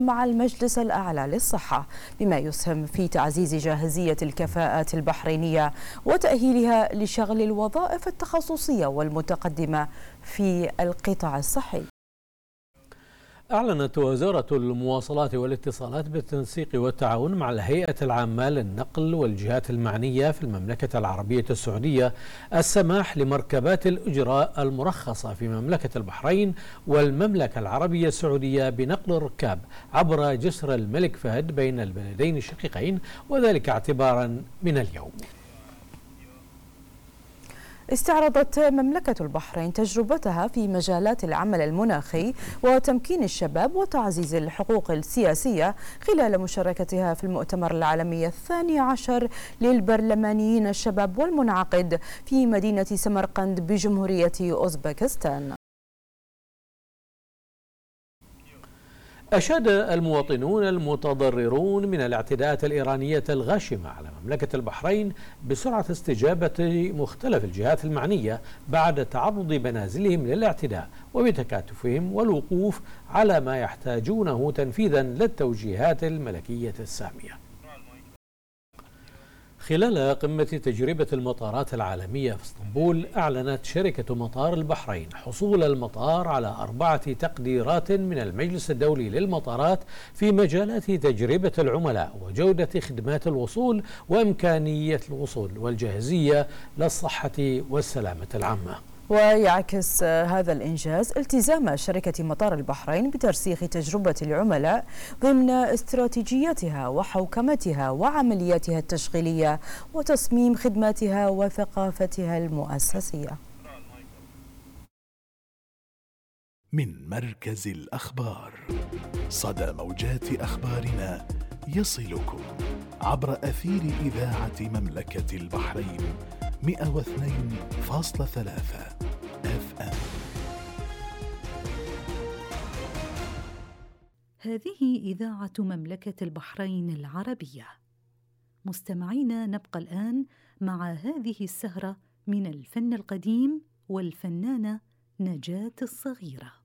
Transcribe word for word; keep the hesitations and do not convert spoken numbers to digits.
مع المجلس الأعلى للصحة، بما يسهم في تعزيز جاهزية الكفاءات البحرينية وتأهيلها لشغل الوظائف التخصصية والمتقدمة في القطاع الصحي. أعلنت وزارة المواصلات والاتصالات بالتنسيق والتعاون مع الهيئة العامة للنقل والجهات المعنية في المملكة العربية السعودية السماح لمركبات الأجرة المرخصة في مملكة البحرين والمملكة العربية السعودية بنقل الركاب عبر جسر الملك فهد بين البلدين الشقيقين، وذلك اعتبارا من اليوم. استعرضت مملكة البحرين تجربتها في مجالات العمل المناخي وتمكين الشباب وتعزيز الحقوق السياسية خلال مشاركتها في المؤتمر العالمي الثاني عشر للبرلمانيين الشباب والمنعقد في مدينة سمرقند بجمهورية أوزبكستان. أشاد المواطنون المتضررون من الاعتداءات الإيرانية الغاشمة على مملكة البحرين بسرعة استجابة مختلف الجهات المعنية بعد تعرض منازلهم للاعتداء، وبتكاتفهم والوقوف على ما يحتاجونه تنفيذا للتوجيهات الملكية السامية. خلال قمة تجربة المطارات العالمية في اسطنبول، أعلنت شركة مطار البحرين حصول المطار على أربعة تقديرات من المجلس الدولي للمطارات في مجالات تجربة العملاء وجودة خدمات الوصول وإمكانية الوصول والجاهزية للصحة والسلامة العامة. ويعكس هذا الإنجاز التزام شركة مطار البحرين بترسيخ تجربة العملاء ضمن استراتيجيتها وحوكمتها وعملياتها التشغيلية وتصميم خدماتها وثقافتها المؤسسية. من مركز الأخبار، صدى موجات أخبارنا يصلكم عبر أثير إذاعة مملكة البحرين مئة واثنين فاصلة ثلاثة اف ام. هذه إذاعة مملكة البحرين العربية. مستمعينا، نبقى الآن مع هذه السهرة من الفن القديم والفنانة نجاة الصغيرة.